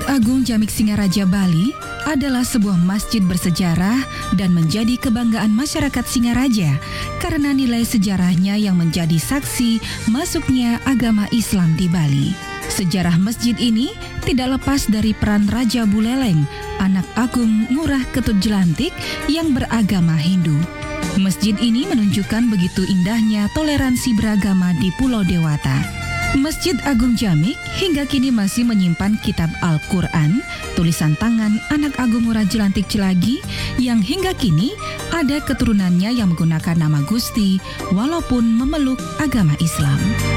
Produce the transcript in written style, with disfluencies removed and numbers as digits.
Agung Jamik Singaraja, Bali adalah sebuah masjid bersejarah dan menjadi kebanggaan masyarakat Singaraja karena nilai sejarahnya yang menjadi saksi masuknya agama Islam di Bali. Sejarah masjid ini tidak lepas dari peran Raja Buleleng, anak Agung Ngurah Ketut Jelantik yang beragama Hindu. Masjid ini menunjukkan begitu indahnya toleransi beragama di Pulau Dewata. Masjid Agung Jamik hingga kini masih menyimpan kitab Al-Quran, tulisan tangan anak Agung Ngurah Jelantik Celagi yang hingga kini ada keturunannya yang menggunakan nama Gusti walaupun memeluk agama Islam.